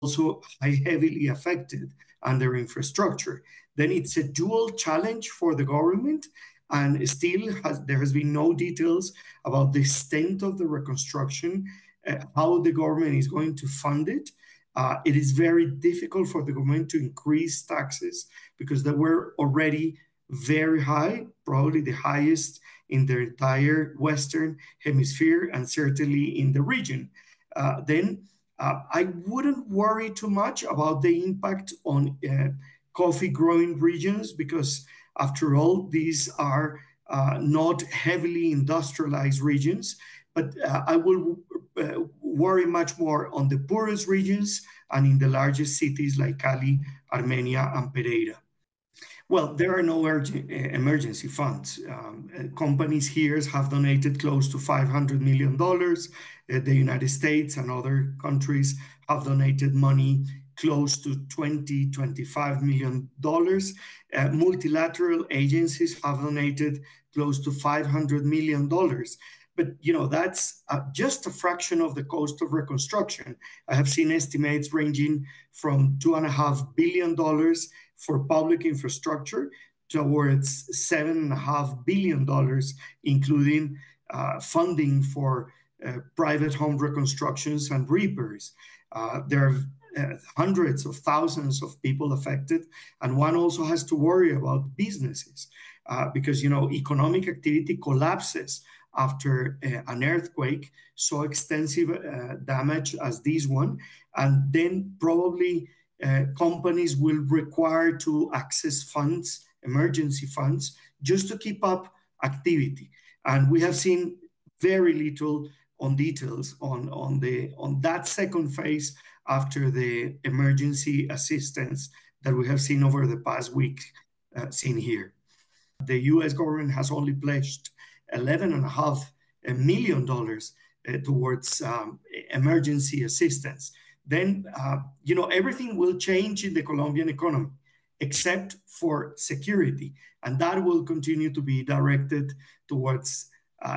also heavily affected under infrastructure. Then it's a dual challenge for the government, and there has been no details about the extent of the reconstruction, how the government is going to fund it. It is very difficult for the government to increase taxes because they were already very high, probably the highest in the entire Western Hemisphere and certainly in the region. I wouldn't worry too much about the impact on coffee growing regions because, after all, these are not heavily industrialized regions. But I will worry much more on the poorest regions and in the largest cities like Cali, Armenia, and Pereira. Well, there are no emergency funds. Companies here have donated close to $500 million. The United States and other countries have donated money close to $25 million. Multilateral agencies have donated close to $500 million. But, that's just a fraction of the cost of reconstruction. I have seen estimates ranging from $2.5 billion for public infrastructure towards $7.5 billion, including funding for private home reconstructions and repairs. There are hundreds of thousands of people affected, and one also has to worry about businesses because, economic activity collapses after an earthquake so extensive damage as this one, and then probably companies will require to access funds, emergency funds, just to keep up activity. And we have seen very little on details on that second phase after the emergency assistance that we have seen over the past week seen here. The U.S. government has only pledged $11.5 million towards emergency assistance. Then, everything will change in the Colombian economy, except for security. And that will continue to be directed towards,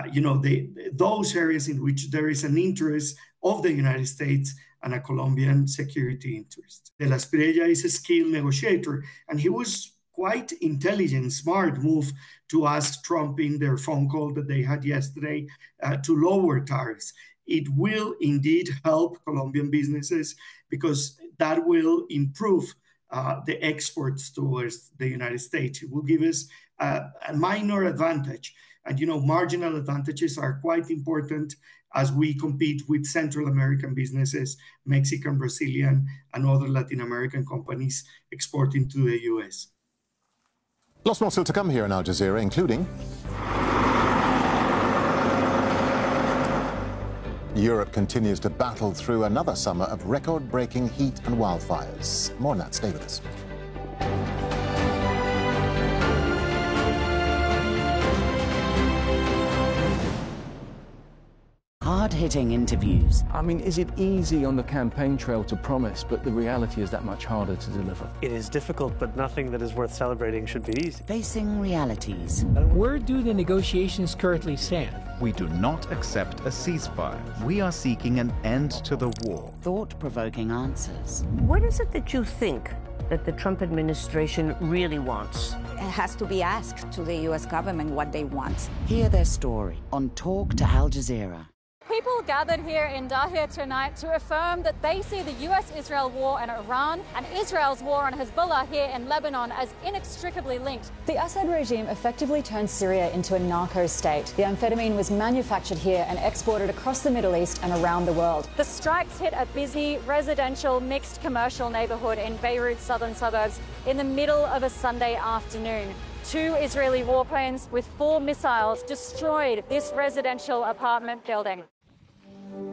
those areas in which there is an interest of the United States and a Colombian security interest. De la Espriella is a skilled negotiator, and he was quite intelligent, smart move to ask Trump in their phone call that they had yesterday to lower tariffs. It will indeed help Colombian businesses because that will improve the exports towards the United States. It will give us a minor advantage. And, marginal advantages are quite important as we compete with Central American businesses, Mexican, Brazilian, and other Latin American companies exporting to the U.S. Lots more still to come here in Al Jazeera, including Europe continues to battle through another summer of record-breaking heat and wildfires. More on that, stay with us. Hard-hitting interviews. I mean, is it easy on the campaign trail to promise, but the reality is that much harder to deliver? It is difficult, but nothing that is worth celebrating should be easy. Facing realities. Where do the negotiations currently stand? We do not accept a ceasefire. We are seeking an end to the war. Thought-provoking answers. What is it that you think that the Trump administration really wants? It has to be asked to the U.S. government what they want. Hear their story on Talk to Al Jazeera. People gathered here in Dahir tonight to affirm that they see the US-Israel war in Iran and Israel's war on Hezbollah here in Lebanon as inextricably linked. The Assad regime effectively turned Syria into a narco state. The amphetamine was manufactured here and exported across the Middle East and around the world. The strikes hit a busy, residential, mixed commercial neighborhood in Beirut's southern suburbs in the middle of a Sunday afternoon. 2 Israeli warplanes with 4 missiles destroyed this residential apartment building.